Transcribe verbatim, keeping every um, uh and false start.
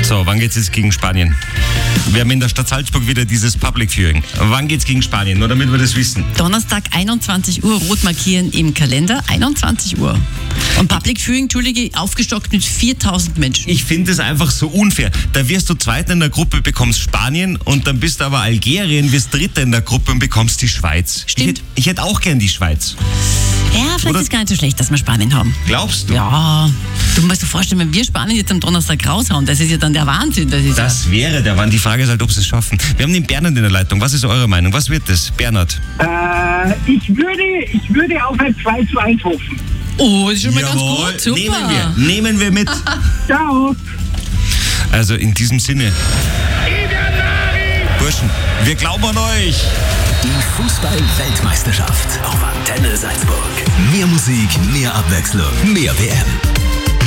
So, wann geht's jetzt gegen Spanien? Wir haben in der Stadt Salzburg wieder dieses Public Viewing. Wann geht's gegen Spanien? Nur damit wir das wissen. Donnerstag, einundzwanzig Uhr, rot markieren im Kalender, einundzwanzig Uhr. Und Public Viewing, Entschuldige, aufgestockt mit viertausend Menschen. Ich finde es einfach so unfair. Da wirst du Zweiter in der Gruppe, bekommst Spanien und dann bist du aber Algerien, wirst Dritter in der Gruppe und bekommst die Schweiz. Stimmt. Ich hätte ich hätt auch gern die Schweiz. Ja, vielleicht Oder? ist es gar nicht so schlecht, dass wir Spanien haben. Glaubst du? Ja, du musst dir vorstellen, wenn wir Spanien jetzt am Donnerstag raushauen, das ist ja dann der Wahnsinn. Das, ist Das wäre der Wahnsinn. Die Frage ist halt, ob sie es schaffen. Wir haben den Bernhard in der Leitung. Was ist eure Meinung? Was wird das, Bernhard? Äh, ich würde, ich würde auf ein zwei zu eins hoffen. ja, oh, ist schon mal Jawohl, ganz gut, super. Nehmen wir, nehmen wir mit. Ciao. Also in diesem Sinne. Burschen, wir glauben an euch. Die Fußball-Weltmeisterschaft auf Antenne Salzburg. Mehr Musik, mehr Abwechslung, mehr W M.